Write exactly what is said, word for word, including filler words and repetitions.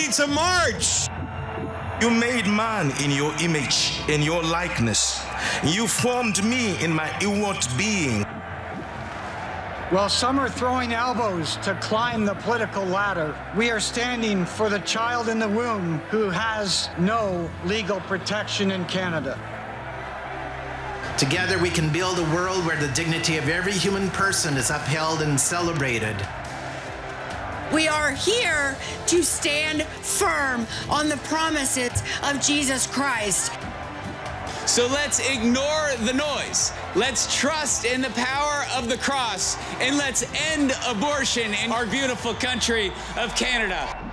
it's a march. You made man in your image, in your likeness. You formed me in my inward being. While some are throwing elbows to climb the political ladder, we are standing for the child in the womb who has no legal protection in Canada. Together we can build a world where the dignity of every human person is upheld and celebrated. We are here to stand firm on the promises of Jesus Christ. So let's ignore the noise. Let's trust in the power of the cross, and let's end abortion in our beautiful country of Canada.